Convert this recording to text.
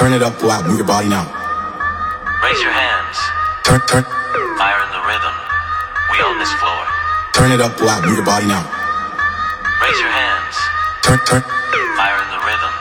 Turn it up loud, move your body now. Raise your hands. Turn. Fire in the rhythm. We on this floor. Turn it up loud, move your body now. Raise your hands. Turn. Fire in the rhythm.